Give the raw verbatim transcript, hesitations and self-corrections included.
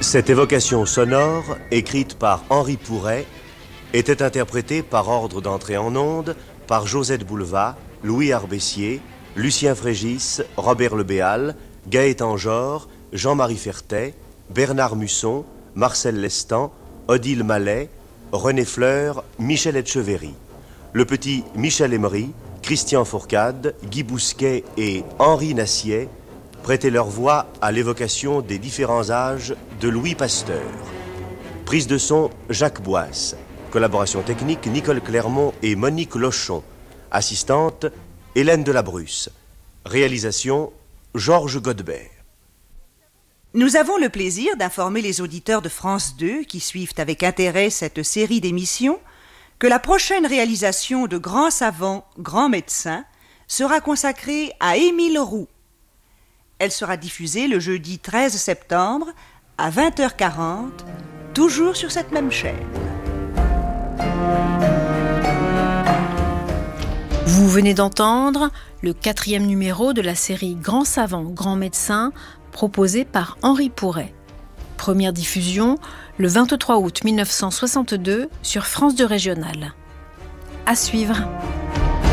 Cette évocation sonore, écrite par Henri Pouret, était interprétée par ordre d'entrée en onde par Josette Bouleva, Louis Arbessier, Lucien Frégis, Robert Le Béal, Gaëtan Jor, Jean-Marie Fertet, Bernard Musson, Marcel Lestan, Odile Mallet, René Fleur, Michel Etcheverry. Le petit Michel Emery, Christian Fourcade, Guy Bousquet et Henri Nassier prêtaient leur voix à l'évocation des différents âges de Louis Pasteur. Prise de son, Jacques Boisse. Collaboration technique, Nicole Clermont et Monique Lochon. Assistante, Hélène Delabrusse. Réalisation, Georges Godebert. Nous avons le plaisir d'informer les auditeurs de France deux qui suivent avec intérêt cette série d'émissions que la prochaine réalisation de Grands savants, grands médecins sera consacrée à Émile Roux. Elle sera diffusée le jeudi treize septembre à vingt heures quarante, toujours sur cette même chaîne. Vous venez d'entendre le quatrième numéro de la série Grands savants, grands médecins, proposé par Henri Pouret. Première diffusion le vingt-trois août mille neuf cent soixante-deux sur France deux Régionale. À suivre.